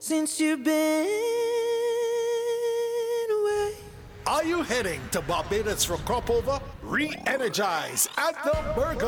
since you've been away. Are you heading to Barbados for crop over? Re-energize at the Burger